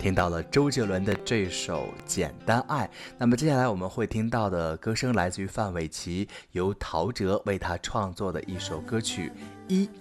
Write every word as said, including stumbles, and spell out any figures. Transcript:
听到了周杰伦的这首《简单爱》。那么接下来我们会听到的歌声来自于范玮琪，由陶喆为他创作的一首歌曲《一》。